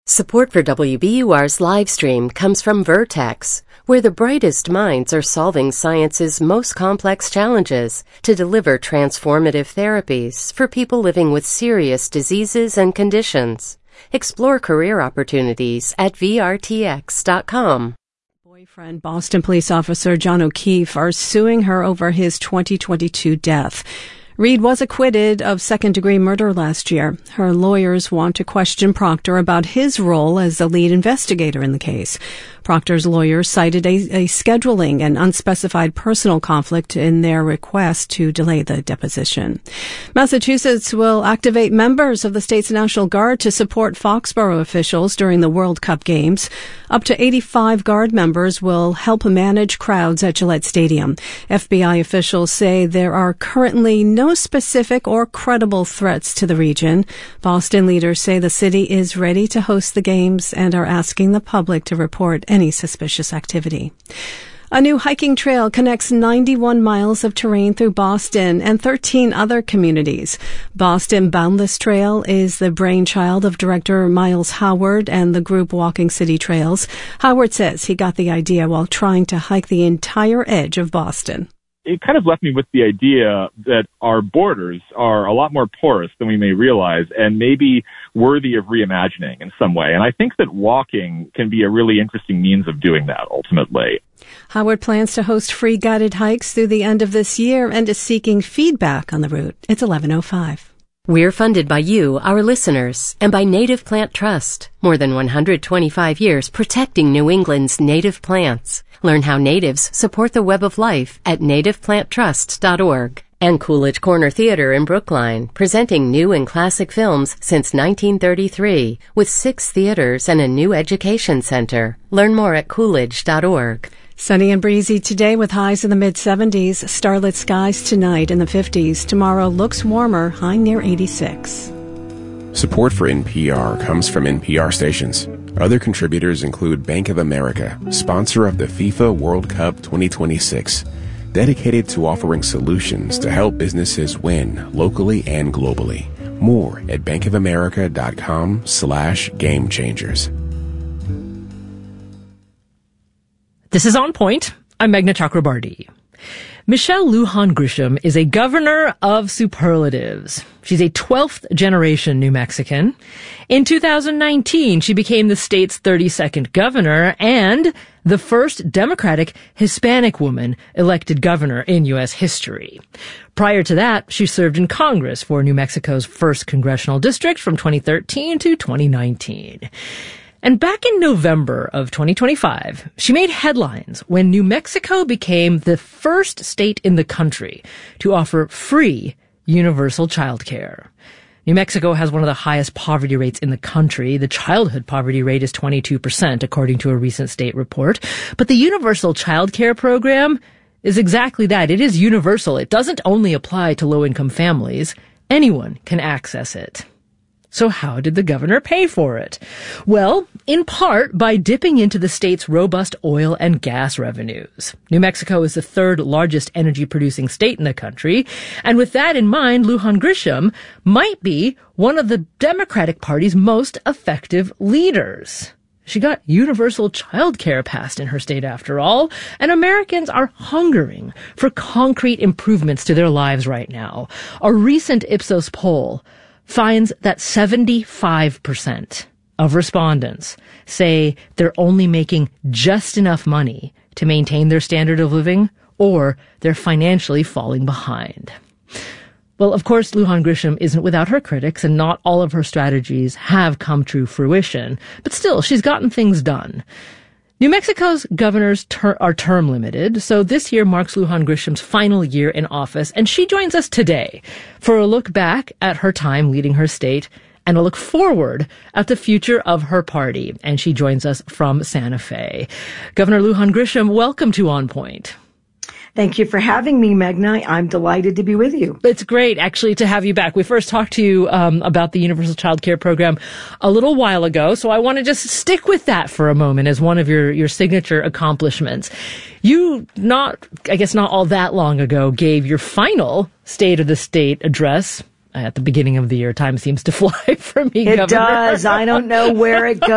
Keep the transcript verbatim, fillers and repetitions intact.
Support for W B U R's live stream comes from Vertex, where the brightest minds are solving science's most complex challenges to deliver transformative therapies for people living with serious diseases and conditions. Explore career opportunities at V R T X dot com. Boyfriend, Boston police officer John O'Keefe, are suing her over his twenty twenty-two death. Reed was acquitted of second-degree murder last year. Her lawyers want to question Proctor about his role as the lead investigator in the case. Proctor's lawyers cited a, a scheduling and unspecified personal conflict in their request to delay the deposition. Massachusetts will activate members of the state's National Guard to support Foxborough officials during the World Cup games. Up to eighty-five Guard members will help manage crowds at Gillette Stadium. F B I officials say there are currently no specific or credible threats to the region. Boston leaders say the city is ready to host the games and are asking the public to report any suspicious activity. A new hiking trail connects ninety-one miles of terrain through Boston and thirteen other communities. Boston Boundless Trail is the brainchild of director Miles Howard and the group Walking City Trails. Howard says he got the idea while trying to hike the entire edge of Boston. It kind of left me with the idea that our borders are a lot more porous than we may realize and maybe worthy of reimagining in some way. And I think that walking can be a really interesting means of doing that ultimately. Howard plans to host free guided hikes through the end of this year and is seeking feedback on the route. It's eleven oh five. We're funded by you, our listeners, and by Native Plant Trust. More than one hundred twenty-five years protecting New England's native plants. Learn how natives support the web of life at native plant trust dot org. And Coolidge Corner Theater in Brookline, presenting new and classic films since nineteen thirty-three, with six theaters and a new education center. Learn more at coolidge dot org. Sunny and breezy today with highs in the mid-seventies. Starlit skies tonight in the fifties. Tomorrow looks warmer, high near eighty-six. Support for N P R comes from N P R stations. Other contributors include Bank of America, sponsor of the FIFA World Cup twenty twenty-six, dedicated to offering solutions to help businesses win locally and globally. More at bankofamerica.com slash game changers. This is On Point. I'm Meghna Chakrabarti. Michelle Lujan Grisham is a governor of superlatives. She's a twelfth generation New Mexican. In two thousand nineteen, she became the state's thirty-second governor and the first Democratic Hispanic woman elected governor in U S history. Prior to that, she served in Congress for New Mexico's first congressional district from twenty thirteen to twenty nineteen. And back in November of twenty twenty-five, she made headlines when New Mexico became the first state in the country to offer free universal childcare. New Mexico has one of the highest poverty rates in the country. The childhood poverty rate is twenty-two percent, according to a recent state report. But the universal childcare program is exactly that. It is universal. It doesn't only apply to low-income families. Anyone can access it. So how did the governor pay for it? Well, in part by dipping into the state's robust oil and gas revenues. New Mexico is the third largest energy-producing state in the country, and with that in mind, Lujan Grisham might be one of the Democratic Party's most effective leaders. She got universal child care passed in her state after all, and Americans are hungering for concrete improvements to their lives right now. A recent Ipsos poll finds that seventy-five percent of respondents say they're only making just enough money to maintain their standard of living, or they're financially falling behind. Well, of course, Lujan Grisham isn't without her critics, and not all of her strategies have come to fruition, but still, she's gotten things done. New Mexico's governors ter- are term limited, so this year marks Lujan Grisham's final year in office, and she joins us today for a look back at her time leading her state and a look forward at the future of her party. And she joins us from Santa Fe. Governor Lujan Grisham, welcome to On Point. Thank you for having me, Meghna. I'm delighted to be with you. It's great, actually, to have you back. We first talked to you um, about the Universal Child Care Program a little while ago, so I want to just stick with that for a moment as one of your, your signature accomplishments. You, not, I guess not all that long ago, gave your final State of the State address at the beginning of the year. Time seems to fly for me, It Governor. does. I don't know where it goes.